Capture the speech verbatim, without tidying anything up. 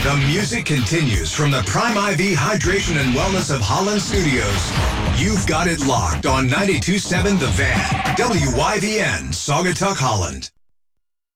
The music continues from the Prime I V Hydration and Wellness of Holland Studios. You've got it locked on ninety-two point seven The Van, W Y V N, Saugatuck, Holland.